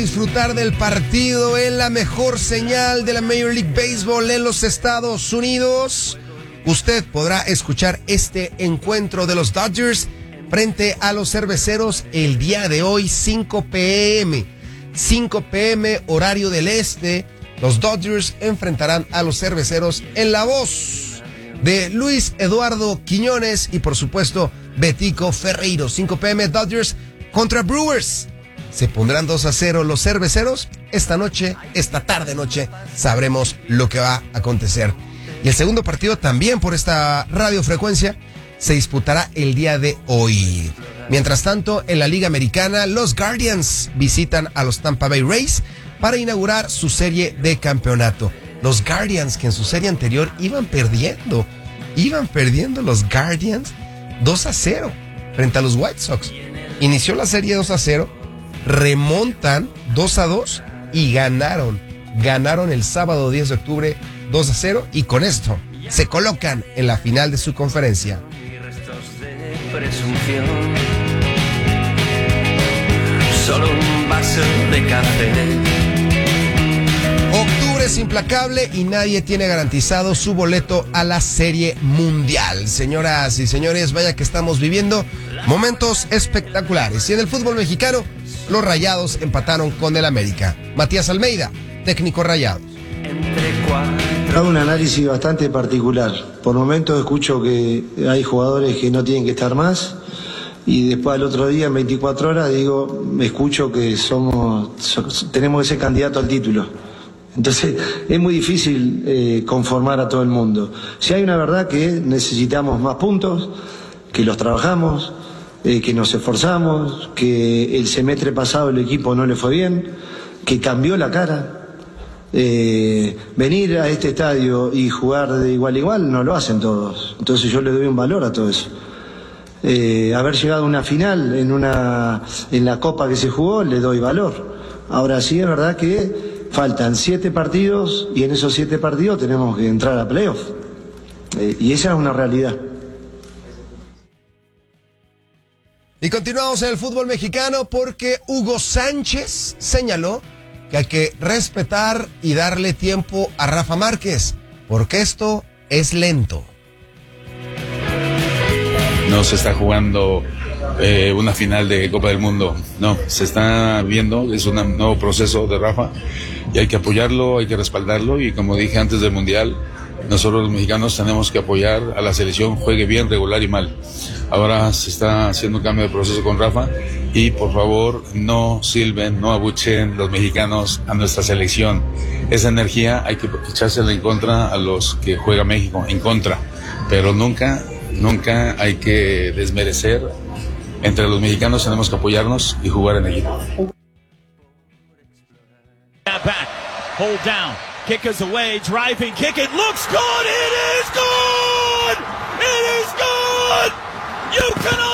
Disfrutar del partido en la mejor señal de la Major League Baseball en los Estados Unidos. Usted podrá escuchar este encuentro de los Dodgers frente a los Cerveceros el día de hoy, 5 p.m. 5 p.m. horario del este. Los Dodgers enfrentarán a los Cerveceros en la voz de Luis Eduardo Quiñones y por supuesto Betico Ferreiro. 5 p.m. Dodgers contra Brewers. Se pondrán 2-0 los Cerveceros. Esta tarde-noche, sabremos lo que va a acontecer. Y el segundo partido también por esta radiofrecuencia se disputará el día de hoy. Mientras tanto, en la Liga Americana, los Guardians visitan a los Tampa Bay Rays para inaugurar su serie de campeonato. Los Guardians, que en su serie anterior iban perdiendo los Guardians 2-0 frente a los White Sox. Inició la serie 2-0, remontan 2-2 y ganaron el sábado 10 de octubre 2-0 y con esto se colocan en la final de su conferencia. Solo un vaso de café. Octubre es implacable y nadie tiene garantizado su boleto a la Serie Mundial. Señoras y señores, vaya que estamos viviendo momentos espectaculares. Y en el fútbol mexicano, los Rayados empataron con el América. Matías Almeida, técnico Rayados. Hago un análisis bastante particular. Por momentos escucho que hay jugadores que no tienen que estar más y después al otro día, en 24 horas, escucho que tenemos ese candidato al título. Entonces es muy difícil conformar a todo el mundo. Si hay una verdad que necesitamos más puntos, que los trabajamos, que nos esforzamos, que el semestre pasado el equipo no le fue bien, que cambió la cara. Venir a este estadio y jugar de igual a igual no lo hacen todos. Entonces yo le doy un valor a todo eso. Haber llegado a una final en la copa que se jugó, le doy valor. Ahora sí es verdad que faltan 7 partidos y en esos 7 partidos tenemos que entrar a playoff. Y esa es una realidad. Y continuamos en el fútbol mexicano porque Hugo Sánchez señaló que hay que respetar y darle tiempo a Rafa Márquez, porque esto es lento. No se está jugando una final de Copa del Mundo, no, se está viendo, es un nuevo proceso de Rafa y hay que apoyarlo, hay que respaldarlo y como dije antes del Mundial, nosotros los mexicanos tenemos que apoyar a la selección, juegue bien, regular y mal. Ahora se está haciendo un cambio de proceso con Rafa y por favor no silben, no abuchen los mexicanos a nuestra selección. Esa energía hay que echársela en contra a los que juega México, en contra, pero nunca hay que desmerecer. Entre los mexicanos tenemos que apoyarnos y jugar en equipo. Hold down. Kick is away, driving, kick, it looks good, it is good! It is good! You can